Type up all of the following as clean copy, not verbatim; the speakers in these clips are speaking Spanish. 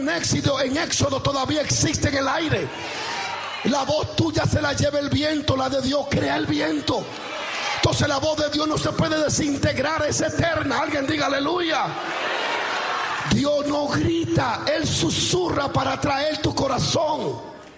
En Éxodo todavía existe en el aire. La voz tuya se la lleva el viento, la de Dios crea el viento. Entonces la voz de Dios no se puede desintegrar, es eterna. Alguien diga aleluya. Dios no grita, Él susurra para atraer tu corazón.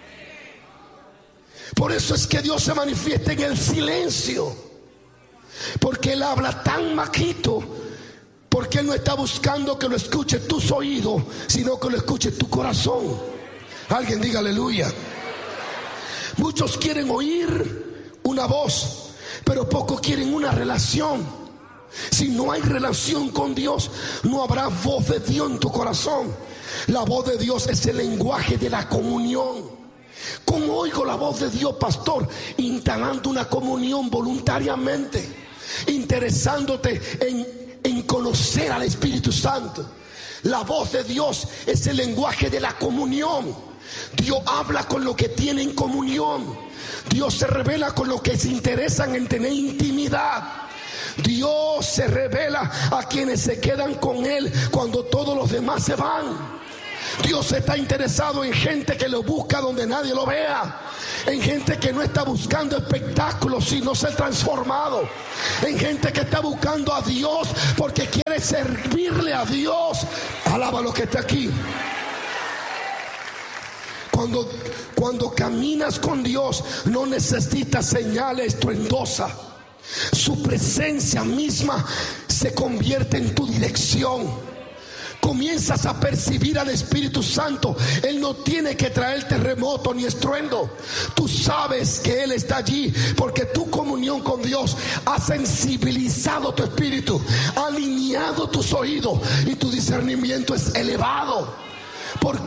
Por eso es que Dios se manifiesta en el silencio, porque Él habla tan bajito, porque Él no está buscando que lo escuche tus oídos, sino que lo escuche tu corazón. Alguien diga aleluya. Muchos quieren oír una voz, pero pocos quieren una relación. Si no hay relación con Dios, no habrá voz de Dios en tu corazón. La voz de Dios es el lenguaje de la comunión. ¿Cómo oigo la voz de Dios, pastor? Instalando una comunión voluntariamente, interesándote en conocer al Espíritu Santo. La voz de Dios es el lenguaje de la comunión. Dios habla con los que tienen comunión. Dios se revela con los que se interesan en tener intimidad. Dios se revela a quienes se quedan con Él cuando todos los demás se van. Dios está interesado en gente que lo busca donde nadie lo vea, en gente que no está buscando espectáculos sino ser transformado, en gente que está buscando a Dios porque quiere servirle a Dios. Alaba lo que está aquí. Cuando caminas con Dios no necesitas señales estruendosas. Su presencia misma se convierte en tu dirección. Comienzas a percibir al Espíritu Santo. Él no tiene que traer terremoto ni estruendo. Tú sabes que Él está allí porque tu comunión con Dios ha sensibilizado tu espíritu, ha alineado tus oídos y tu discernimiento es elevado.